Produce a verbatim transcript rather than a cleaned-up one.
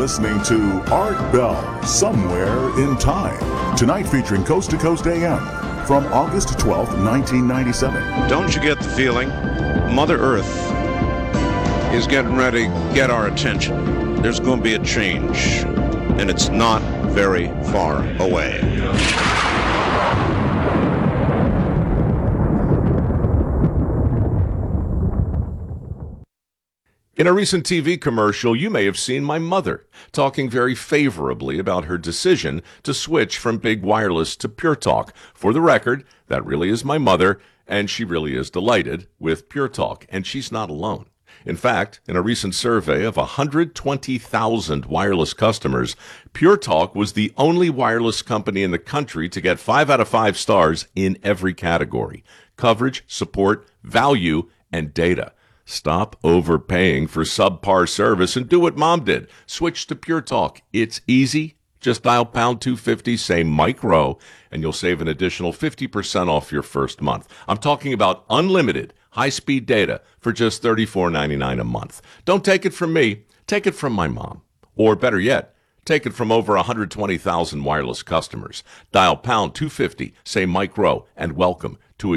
listening to Art Bell, Somewhere in Time. Tonight featuring Coast to Coast A M from August twelfth, nineteen ninety-seven. Don't you get the feeling Mother Earth is getting ready to get our attention? There's going to be a change, and it's not very far away. In a recent T V commercial, you may have seen my mother talking very favorably about her decision to switch from Big Wireless to Pure Talk. For the record, that really is my mother, and she really is delighted with Pure Talk, and she's not alone. In fact, in a recent survey of one hundred twenty thousand wireless customers, Pure Talk was the only wireless company in the country to get five out of five stars in every category: coverage, support, value, and data. Stop overpaying for subpar service and do what Mom did. Switch to Pure Talk. It's easy. Just dial pound two fifty, say Mike Rowe, and you'll save an additional fifty percent off your first month. I'm talking about unlimited high-speed data for just thirty-four ninety-nine a month. Don't take it from me. Take it from my mom. Or better yet, take it from over one hundred twenty thousand wireless customers. Dial pound two fifty, say Mike Rowe, and welcome